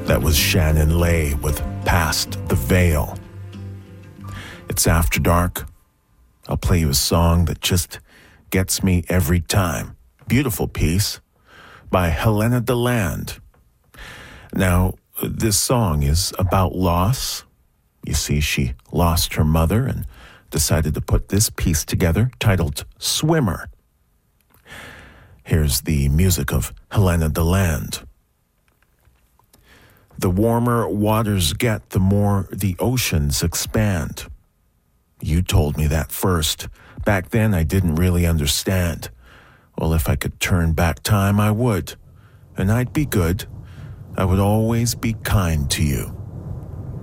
That was Shannon Lay with Past the Veil. It's After Dark. I'll play you a song that just gets me every time. Beautiful piece by Helena DeLand. Now, this song is about loss. You see, she lost her mother and decided to put this piece together titled Swimmer. Here's the music of Helena DeLand. The warmer waters get, the more the oceans expand. You told me that first. Back then, I didn't really understand. Well, if I could turn back time, I would. And I'd be good. I would always be kind to you.